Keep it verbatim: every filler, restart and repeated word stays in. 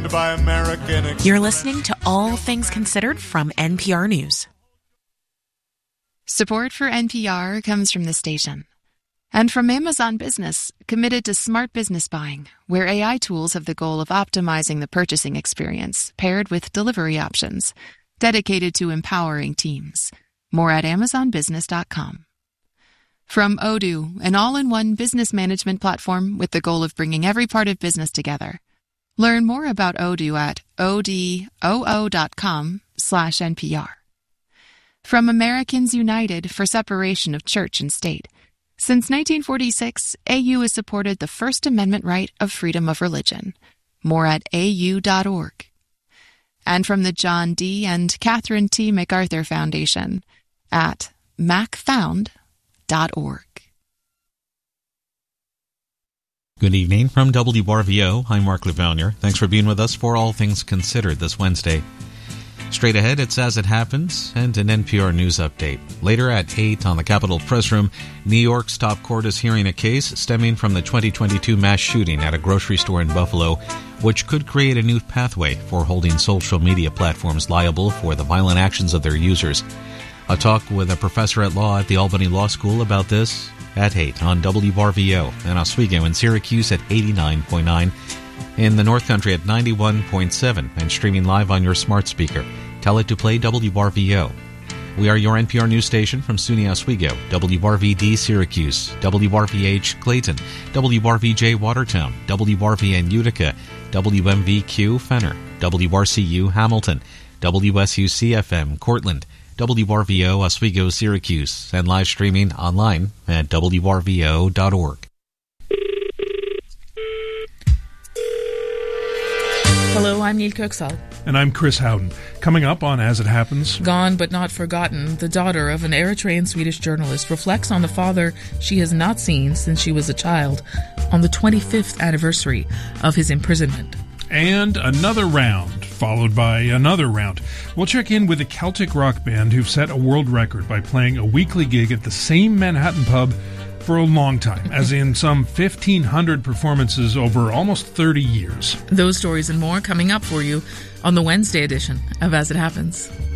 owned by American Express. You're listening to All Things Considered from N P R News. Support for N P R comes from the station. And from Amazon Business, committed to smart business buying, where A I tools have the goal of optimizing the purchasing experience, paired with delivery options, dedicated to empowering teams. More at amazon business dot com. From Odoo, an all-in-one business management platform with the goal of bringing every part of business together. Learn more about Odoo at odoo dot com slash N P R. From Americans United for Separation of Church and State. Since nineteen forty-six, A U has supported the First Amendment right of freedom of religion. More at A U dot org. And from the John D. and Catherine T. MacArthur Foundation at mac found dot org. Good evening from W R V O. I'm Mark Lavagner. Thanks for being with us for All Things Considered this Wednesday. Straight ahead, it's As It Happens and an N P R News update. Later at eight on the Capitol Press Room, New York's top court is hearing a case stemming from the twenty twenty-two mass shooting at a grocery store in Buffalo, which could create a new pathway for holding social media platforms liable for the violent actions of their users. A talk with a professor at law at the Albany Law School about this at eight on W R V O and Oswego in Syracuse at eighty-nine point nine, in the North Country at ninety-one point seven, and streaming live on your smart speaker. Tell it to play W R V O. We are your N P R news station from SUNY Oswego, W R V D Syracuse, W R V H Clayton, W R V J Watertown, W R V N Utica, W M V Q Fenner, W R C U Hamilton, W S U C F M Cortland, W R V O Oswego Syracuse, and live streaming online at W R V O dot org. Hello, I'm Neil Kirksall. And I'm Chris Howden. Coming up on As It Happens... Gone but not forgotten, the daughter of an Eritrean Swedish journalist reflects on the father she has not seen since she was a child on the twenty-fifth anniversary of his imprisonment. And another round, followed by another round. We'll check in with a Celtic rock band who've set a world record by playing a weekly gig at the same Manhattan pub for a long time, as in some fifteen hundred performances over almost thirty years. Those stories and more coming up for you on the Wednesday edition of As It Happens.